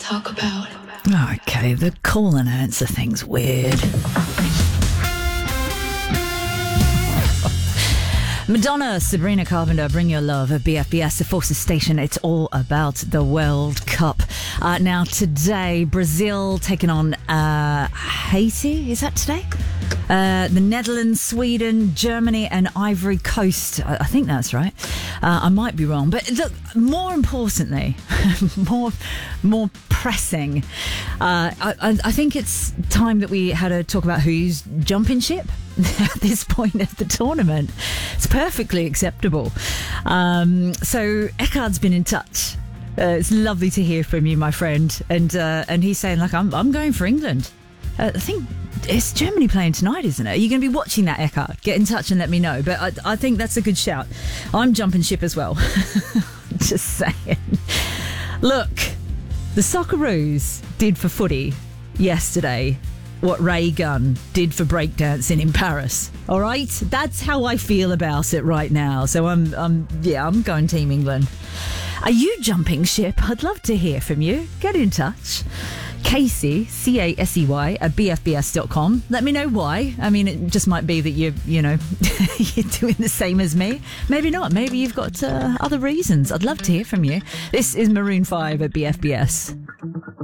talk about. Okay, the call and answer thing's weird. Madonna, Sabrina Carpenter, Bring Your Love at BFBS, the Forces Station. It's all about the World Cup. Now, today, Brazil taking on Haiti. Is that today? The Netherlands, Sweden, Germany and Ivory Coast. I think that's right. I might be wrong. But look, more importantly, more pressing, I think it's time that we had a talk about who's jumping ship at this point of the tournament. It's perfectly acceptable. So Eckhard's been in touch. It's lovely to hear from you, my friend. And he's saying, like, I'm going for England. I think it's Germany playing tonight, isn't it? Are you going to be watching that, Eckhard? Get in touch and let me know. But I think that's a good shout. I'm jumping ship as well. Just saying. Look, the Socceroos did for footy yesterday what Ray Gunn did for breakdancing in Paris. All right? That's how I feel about it right now. So I'm going Team England. Are you jumping ship? I'd love to hear from you. Get in touch. Casey, Casey, at bfbs.com. Let me know why. I mean, it just might be that you're doing the same as me. Maybe not. Maybe you've got other reasons. I'd love to hear from you. This is Maroon 5 at BFBS.